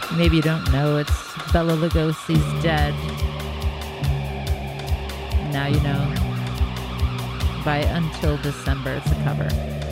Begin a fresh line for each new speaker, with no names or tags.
Maybe you don't know it's Bela Lugosi's Dead. Now you know. By Until December. It's a cover.